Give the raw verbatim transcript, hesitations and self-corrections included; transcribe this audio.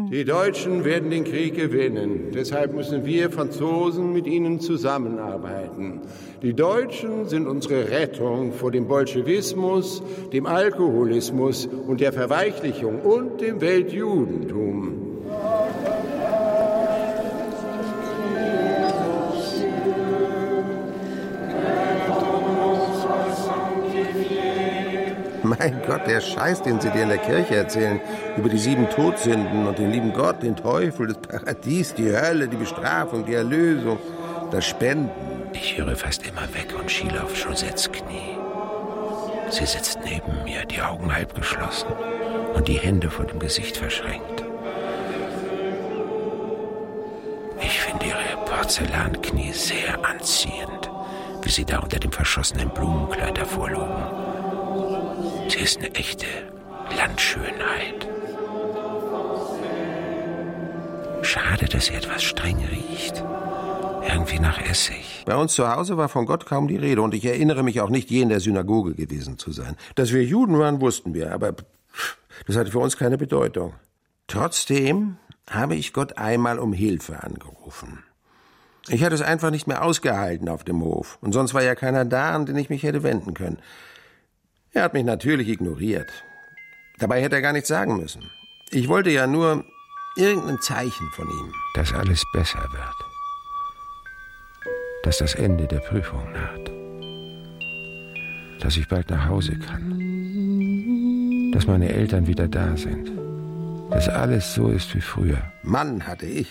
Die Deutschen werden den Krieg gewinnen. Deshalb müssen wir Franzosen mit ihnen zusammenarbeiten. Die Deutschen sind unsere Rettung vor dem Bolschewismus, dem Alkoholismus und der Verweichlichung und dem Weltjudentum. Mein Gott, der Scheiß, den sie dir in der Kirche erzählen, über die sieben Todsünden und den lieben Gott, den Teufel, das Paradies, die Hölle, die Bestrafung, die Erlösung, das Spenden. Ich höre fast immer weg und schiele auf Josettes Knie. Sie sitzt neben mir, die Augen halb geschlossen und die Hände vor dem Gesicht verschränkt. Ich finde ihre Porzellanknie sehr anziehend, wie sie da unter dem verschossenen Blumenkleid hervorlugen. Sie ist eine echte Landschönheit. Schade, dass sie etwas streng riecht. Irgendwie nach Essig. Bei uns zu Hause war von Gott kaum die Rede und ich erinnere mich auch nicht, je in der Synagoge gewesen zu sein. Dass wir Juden waren, wussten wir, aber das hatte für uns keine Bedeutung. Trotzdem habe ich Gott einmal um Hilfe angerufen. Ich hatte es einfach nicht mehr ausgehalten auf dem Hof und sonst war ja keiner da, an den ich mich hätte wenden können. Er hat mich natürlich ignoriert. Dabei hätte er gar nichts sagen müssen. Ich wollte ja nur irgendein Zeichen von ihm. Dass alles besser wird. Dass das Ende der Prüfung naht. Dass ich bald nach Hause kann. Dass meine Eltern wieder da sind. Dass alles so ist wie früher. Mann, hatte ich.